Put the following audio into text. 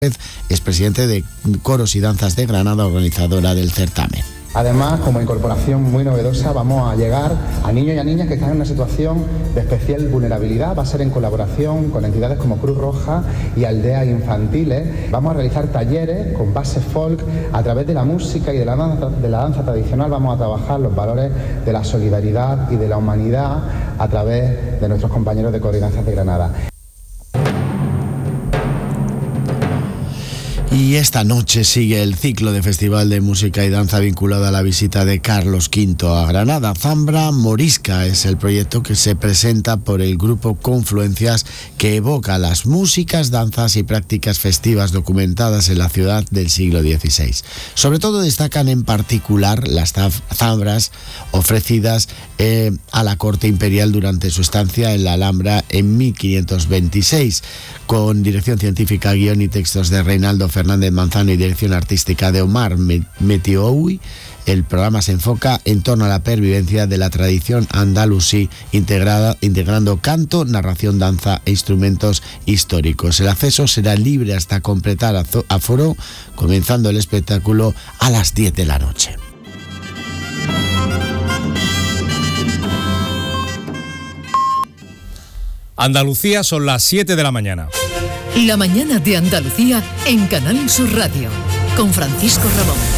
es presidente de Coros y Danzas de Granada, organizadora del certamen. Además, como incorporación muy novedosa, vamos a llegar a niños y a niñas que están en una situación de especial vulnerabilidad. Va a ser en colaboración con entidades como Cruz Roja y aldeas infantiles. Vamos a realizar talleres con base folk. A través de la música y de la danza tradicional vamos a trabajar los valores de la solidaridad y de la humanidad a través de nuestros compañeros de Coros y Danzas de Granada. Y esta noche sigue el ciclo de Festival de Música y Danza vinculado a la visita de Carlos V a Granada. Zambra Morisca es el proyecto que se presenta por el grupo Confluencias, que evoca las músicas, danzas y prácticas festivas documentadas en la ciudad del siglo XVI. Sobre todo destacan en particular las zambras ofrecidas a la corte imperial durante su estancia en la Alhambra en 1526, con dirección científica, guión y textos de Reinaldo Fernández Manzano y dirección artística de Omar Metioui. El programa se enfoca en torno a la pervivencia de la tradición andalusí, integrando canto, narración, danza e instrumentos históricos. El acceso será libre hasta completar aforo, comenzando el espectáculo a las 10 de la noche. Andalucía, son las 7 de la mañana. La mañana de Andalucía en Canal Sur Radio, con Francisco Ramón.